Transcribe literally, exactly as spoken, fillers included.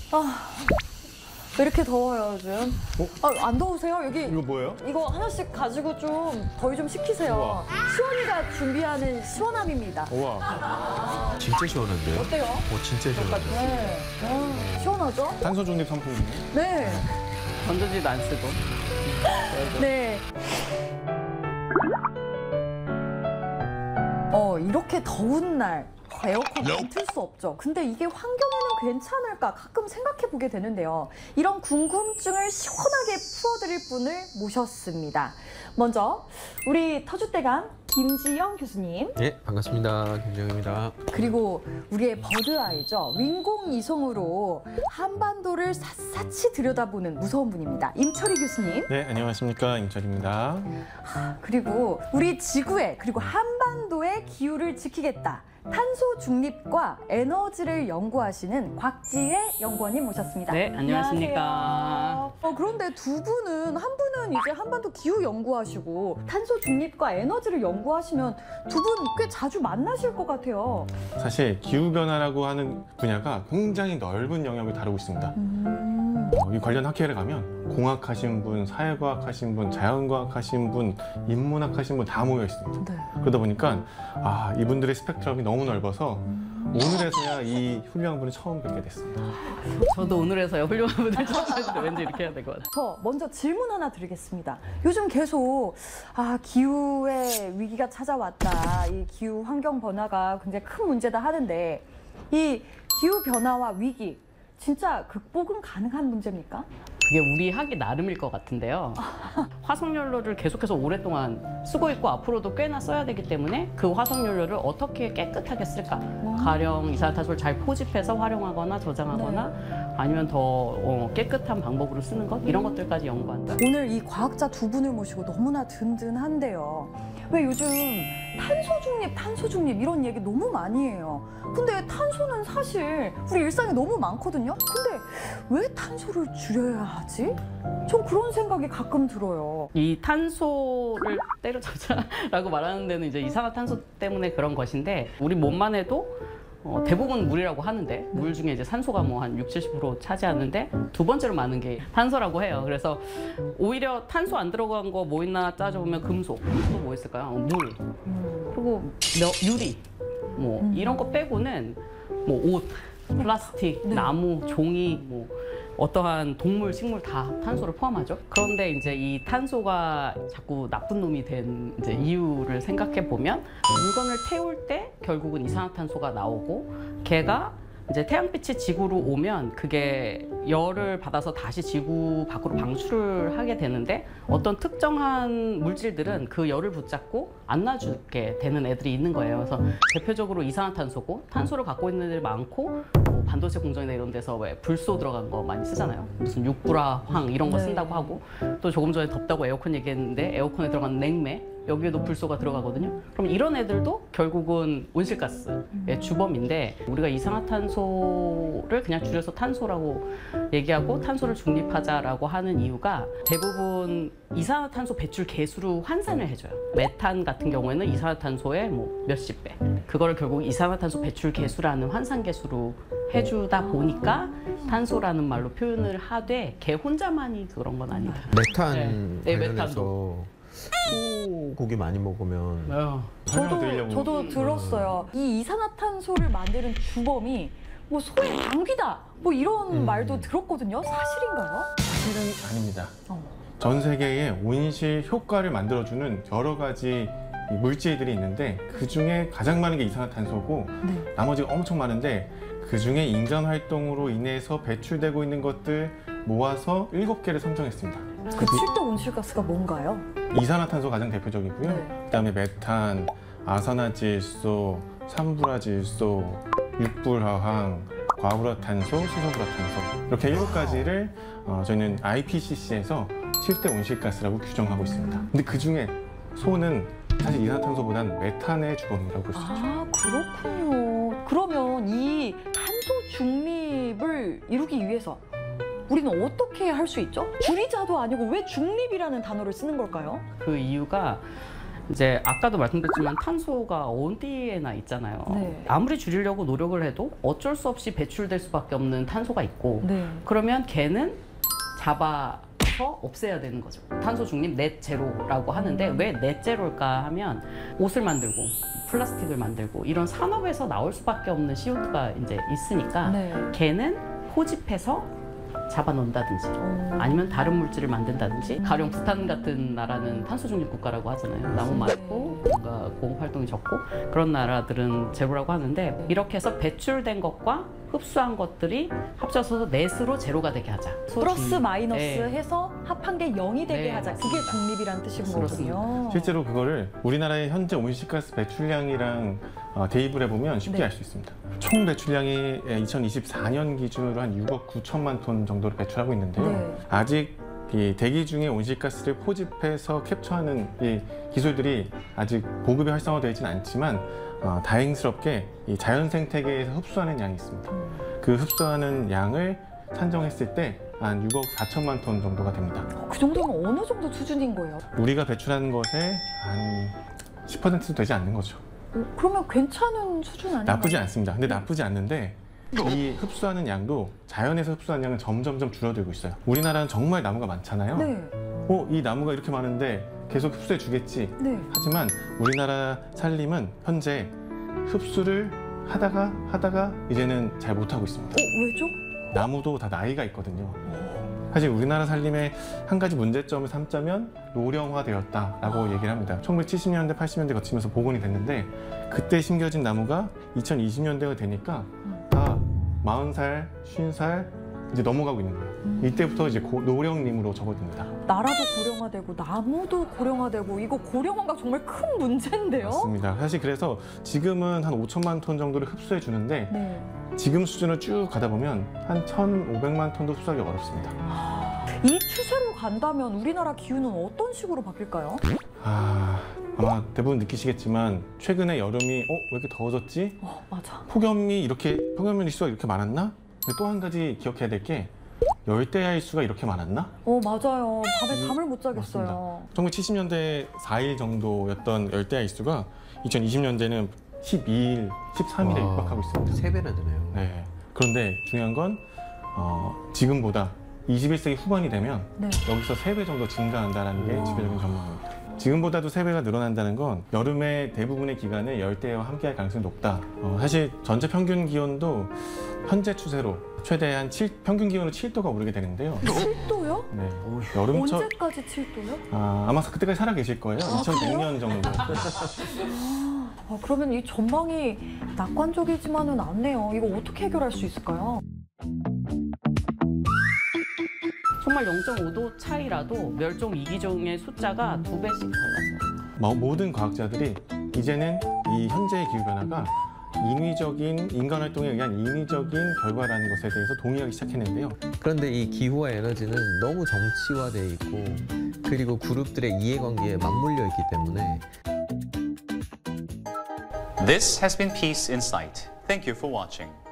아, 왜 이렇게 더워요, 요즘? 어? 아, 안 더우세요? 여기 이거 뭐예요? 이거 하나씩 가지고 좀 더위 좀 식히세요. 우와. 시원이가 준비하는 시원함입니다. 우와. 진짜 시원한데요? 어때요? 어, 진짜 시원하네요. 네. 어, 시원하죠? 탄소 중립 선풍기. 네. 건전지도 안 쓰고. 네. 어, 이렇게 더운 날 에어컨 안 틀 수 없죠. 근데 이게 환경에는 괜찮을까 가끔 생각해 보게 되는데요. 이런 궁금증을 시원하게 풀어드릴 분을 모셨습니다. 먼저 우리 터줏대감 김지영 교수님. 예, 반갑습니다. 김정입니다. 그리고 우리의 버드아이죠. 인공위성으로 한반도를 샅샅이 들여다보는 무서운 분입니다. 임철희 교수님. 네, 안녕하십니까. 임철입니다. 그리고 우리 지구의 그리고 한반도의 기후를 지키겠다. 탄소 중립과 에너지를 연구하시는 곽지혜 연구원님 모셨습니다. 네, 안녕하십니까. 안녕하세요. 어, 그런데 두 분은 한 분은 이제 한반도 기후 연구하시고 탄소 중립과 에너지를 연구하시면 두 분 꽤 자주 만나실 것 같아요. 사실 기후변화라고 하는 분야가 굉장히 넓은 영역을 다루고 있습니다. 음... 어, 이 관련 학회를 가면 공학 하신 분, 사회과학 하신 분, 자연과학 하신 분, 인문학 하신 분 다 모여 있습니다. 네. 그러다 보니까 아, 이분들의 스펙트럼이 너무 넓어서 오늘에서야 이 훌륭한 분을 처음 뵙게 됐습니다. 저도 오늘에서야 훌륭한 분들 처음 뵀는데 왠지 이렇게 해야 될 것 같아요. 저 먼저 질문 하나 드리겠습니다. 요즘 계속 아, 기후의 위기가 찾아왔다. 이 기후 환경 변화가 굉장히 큰 문제다 하는데 이 기후 변화와 위기 진짜 극복은 가능한 문제입니까? 그게 우리 하기 나름일 것 같은데요. 화석연료를 계속해서 오랫동안 쓰고 있고 앞으로도 꽤나 써야 되기 때문에 그 화석연료를 어떻게 깨끗하게 쓸까? 가령 이산화탄소를 잘 포집해서 활용하거나 저장하거나 네. 아니면 더 어, 깨끗한 방법으로 쓰는 것 이런 것들까지 연구한다. 오늘 이 과학자 두 분을 모시고 너무나 든든한데요. 왜 요즘 탄소 중립, 탄소 중립 이런 얘기 너무 많이 해요. 근데 탄소는 사실 우리 일상에 너무 많거든요. 근데 왜 탄소를 줄여야 하지? 전 그런 생각이 가끔 들어요. 이 탄소를 때려잡자라고 말하는 데는 이제 이산화탄소 때문에 그런 것인데 우리 몸만 해도 어, 대부분 물이라고 하는데 물 중에 이제 산소가 뭐 한 육십, 칠십 퍼센트 차지하는데 두 번째로 많은 게 탄소라고 해요. 그래서 오히려 탄소 안 들어간 거 뭐 있나 따져보면 금속, 또 뭐 있을까요? 어, 물, 그리고 몇, 유리, 뭐 이런 거 빼고는 뭐 옷, 플라스틱, 네. 나무, 종이, 뭐 어떠한 동물, 식물 다 탄소를 포함하죠. 그런데 이제 이 탄소가 자꾸 나쁜 놈이 된 이제 이유를 생각해 보면 물건을 태울 때 결국은 이산화탄소가 나오고 걔가 이제 태양빛이 지구로 오면 그게 열을 받아서 다시 지구 밖으로 방출을 하게 되는데 어떤 특정한 물질들은 그 열을 붙잡고 안 놔주게 되는 애들이 있는 거예요. 그래서 대표적으로 이산화탄소고 탄소를 갖고 있는 애들이 많고 뭐 반도체 공정이나 이런 데서 왜 불소 들어간 거 많이 쓰잖아요. 무슨 육불화, 황 이런 거 네. 쓴다고 하고 또 조금 전에 덥다고 에어컨 얘기했는데 에어컨에 들어간 냉매 여기에도 불소가 들어가거든요. 그럼 이런 애들도 결국은 온실가스의 주범인데 우리가 이산화탄소를 그냥 줄여서 탄소라고 얘기하고 탄소를 중립하자라고 하는 이유가 대부분 이산화탄소 배출 계수로 환산을 해줘요. 메탄 같은 경우에는 이산화탄소의 뭐 몇십 배. 그거를 결국 이산화탄소 배출 계수라는 환산 계수로 해주다 보니까 탄소라는 말로 표현을 하되 걔 혼자만이 그런 건 아니다. 메탄 네, 네, 관련해서 소고기 많이 먹으면 어. 저도, 드리려고. 저도 들었어요. 이 이산화탄소를 만드는 주범이 뭐 소의 방귀다 뭐 이런 음. 말도 들었거든요. 사실인가요? 사실은 아닙니다. 어. 전 세계에 온실 효과를 만들어주는 여러 가지 이 물질들이 있는데 그 중에 가장 많은 게 이산화탄소고 네. 나머지가 엄청 많은데 그 중에 인간 활동으로 인해서 배출되고 있는 것들 모아서 일곱 개를 선정했습니다. 그 칠대 온실가스가 뭔가요? 이산화탄소 가장 대표적이고요. 네. 그다음에 메탄, 아산화질소, 산불화질소, 육불화황, 과불화탄소, 수소불화탄소 이렇게 일곱 가지를 어, 저희는 아이피씨씨에서 칠대 온실가스라고 규정하고 있습니다. 근데 그 중에 소는 사실 이산화탄소보다는 메탄의 주범이라고 볼 수 있죠. 아, 그렇군요. 그러면 이 탄소 중립을 이루기 위해서 우리는 어떻게 할 수 있죠? 줄이자도 아니고 왜 중립이라는 단어를 쓰는 걸까요? 그 이유가 이제 아까도 말씀드렸지만 탄소가 어디에나 있잖아요. 네. 아무리 줄이려고 노력을 해도 어쩔 수 없이 배출될 수밖에 없는 탄소가 있고 네. 그러면 걔는 잡아서 없애야 되는 거죠. 탄소 중립 넷 제로라고 하는데 왜 넷 제로일까 하면 옷을 만들고 플라스틱을 만들고 이런 산업에서 나올 수밖에 없는 씨오투가 이제 있으니까 네. 걔는 포집해서 잡아놓는다든지 어. 아니면 다른 물질을 만든다든지 가령 부탄 같은 나라는 탄소 중립 국가라고 하잖아요. 나무 많고 뭔가 공업 활동이 적고 그런 나라들은 제로라고 하는데 이렇게 해서 배출된 것과 흡수한 것들이 합쳐서 넷으로 제로가 되게 하자. 플러스 마이너스 네. 해서 합한 게 영이 되게 네, 하자. 그게 맞습니다. 중립이라는 뜻인 그렇습니다. 거군요. 실제로 그거를 우리나라의 현재 온실가스 배출량이랑 어, 대입을 해보면 쉽게 네. 알 수 있습니다. 총 배출량이 이천이십사 년 기준으로 한 육억 구천만 톤 정도를 배출하고 있는데요. 네. 아직 이 대기 중에 온실가스를 포집해서 캡처하는 이 기술들이 아직 보급이 활성화되어 있지는 않지만 어, 다행스럽게 이 자연 생태계에서 흡수하는 양이 있습니다. 음. 그 흡수하는 양을 산정했을 때 한 육억 사천만 톤 정도가 됩니다. 그 정도면 어느 정도 수준인 거예요? 우리가 배출하는 것의 한 십 퍼센트도 되지 않는 거죠. 어, 그러면 괜찮은 수준 아닌가요? 나쁘지 않습니다. 근데 나쁘지 않는데 이 흡수하는 양도 자연에서 흡수하는 양은 점점점 줄어들고 있어요. 우리나라는 정말 나무가 많잖아요. 네. 어, 이 나무가 이렇게 많은데 계속 흡수해 주겠지. 네. 하지만 우리나라 산림은 현재 흡수를 하다가 하다가 이제는 잘 못하고 있습니다. 어, 왜죠? 나무도 다 나이가 있거든요. 사실 우리나라 산림의 한 가지 문제점을 삼자면 노령화되었다라고 얘기를 합니다. 천구백칠십 년대, 팔십 년대 거치면서 복원이 됐는데 그때 심겨진 나무가 이천이십 년대가 되니까 다 마흔 살, 쉰 살 이제 넘어가고 있는 거예요. 음. 이때부터 이제 고, 노령림으로 접어듭니다. 나라도 고령화되고 나무도 고령화되고 이거 고령화가 정말 큰 문제인데요? 맞습니다. 사실 그래서 지금은 한 오천만 톤 정도를 흡수해 주는데 네. 지금 수준을 쭉 가다 보면 한 천오백만 톤도 흡수하기 어렵습니다. 이 추세로 간다면 우리나라 기후는 어떤 식으로 바뀔까요? 아, 아마 대부분 느끼시겠지만 최근에 여름이 어? 왜 이렇게 더워졌지? 어, 맞아. 폭염이 폭염이 이렇게 폭염 일수가 이렇게 많았나? 또 한 가지 기억해야 될 게 열대야 일수가 이렇게 많았나? 어, 맞아요. 밤에 이- 잠을 못 자겠어요. 천구백칠십 년대 사 일 정도였던 열대야 일수가 이천이십 년대는 십이 일, 십삼 일에 와, 육박하고 있습니다. 세 배나 되네요. 네. 그런데 중요한 건 어, 지금보다 이십일 세기 후반이 되면 네. 여기서 세 배 정도 증가한다는 게 우와. 지표적인 전망입니다. 지금보다도 세 배가 늘어난다는 건 여름의 대부분의 기간을 열대야와 함께할 가능성이 높다. 어, 사실 전체 평균 기온도 현재 추세로 최대 한 칠, 평균 기온은 칠 도가 오르게 되는데요. 칠 도요? 네. 여름철 언제까지 칠 도요? 아, 아마 그때까지 살아 계실 거예요. 아, 이천백 년 정도. 아, 그러면 이 전망이 낙관적이지만은 않네요. 이거 어떻게 해결할 수 있을까요? 정말 영 점 오 도 차이라도 멸종 위기종의 숫자가 두 배씩 달라져요. 뭐, 모든 과학자들이 이제는 이 현재의 기후 변화가 인위적인 인간 활동에 의한 인위적인 결과라는 것에 대해서 동의하기 시작했는데요. 그런데 이 기후와 에너지는 너무 정치화돼 있고 그리고 그룹들의 이해관계에 맞물려 있기 때문에 This has been Peace Insight. Thank you for watching.